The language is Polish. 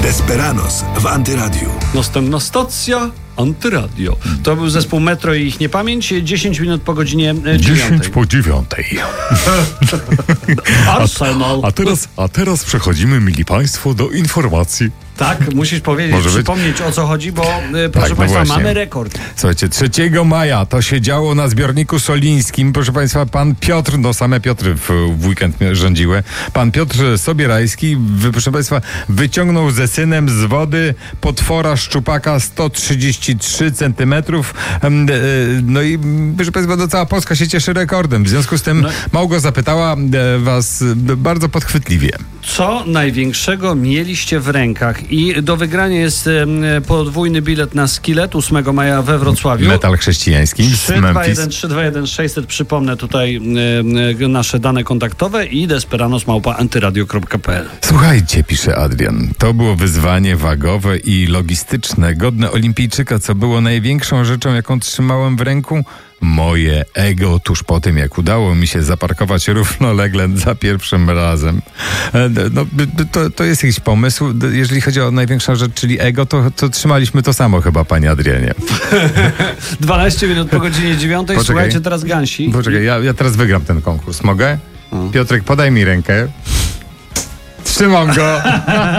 Desperanos w Antyradiu. Następna stacja Antyradio. To był zespół Metro i ich niepamięć. 10 minut po godzinie 9. 10 po 9. Arsenal. A teraz przechodzimy, mili Państwo, do informacji. Tak, musisz powiedzieć, przypomnieć o co chodzi, bo proszę Państwa, właśnie. mamy rekord. Słuchajcie, 3 maja to się działo na zbiorniku solińskim. Proszę Państwa, pan Piotr, same Piotry w weekend rządziły. Pan Piotr Sobierajski, proszę Państwa, wyciągnął ze synem z wody potwora szczupaka 133 centymetrów. No i proszę Państwa, cała Polska się cieszy rekordem. W związku z tym Małgo zapytała was bardzo podchwytliwie. Co największego mieliście w rękach? I do wygrania jest podwójny bilet na Skillet 8 maja we Wrocławiu. Metal chrześcijański z Memphis. 321 600, przypomnę tutaj nasze dane kontaktowe i desperanos@antyradio.pl. Słuchajcie, pisze Adrian, to było wyzwanie wagowe i logistyczne, godne olimpijczyka, co było największą rzeczą, jaką trzymałem w ręku. Moje ego tuż po tym, jak udało mi się zaparkować równolegle za pierwszym razem. To jest jakiś pomysł. Jeżeli chodzi o największą rzecz, czyli ego, to trzymaliśmy to samo chyba, panie Adrianie. 12 minut po godzinie 9. Poczekaj. Słuchajcie teraz Gansi. Poczekaj, ja teraz wygram ten konkurs. Mogę? Piotrek, podaj mi rękę. Trzymam go.